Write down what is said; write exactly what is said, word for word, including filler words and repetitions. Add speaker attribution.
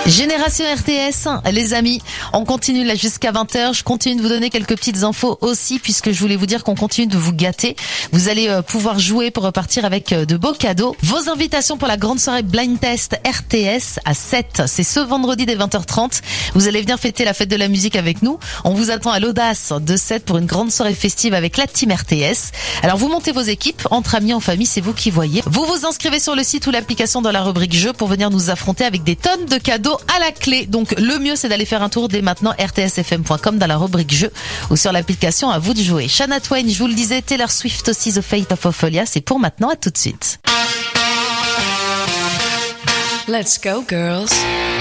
Speaker 1: Génération R T S, les amis, on continue là jusqu'à vingt heures. Je continue de vous donner quelques petites infos aussi, puisque je voulais vous dire qu'on continue de vous gâter. Vous allez euh, pouvoir jouer pour repartir avec euh, de beaux cadeaux. Vos invitations pour la grande soirée Blind Test R T S à sept, c'est ce vendredi dès vingt heures trente. Vous allez venir fêter la fête de la musique avec nous. On vous attend à l'Audace de sept pour une grande soirée festive avec la Team R T S. Alors vous montez vos équipes, entre amis, en famille, c'est vous qui voyez. Vous vous inscrivez sur le site ou l'application dans la rubrique jeu pour venir nous affronter avec des tonnes de cadeaux à la clé. Donc le mieux c'est d'aller faire un tour dès maintenant r t s f m point com dans la rubrique jeu ou sur l'application. À vous de jouer. Shania Twain, je vous le disais, Taylor Swift aussi, The Fate of Ophelia, c'est pour maintenant. À tout de suite.
Speaker 2: Let's go girls.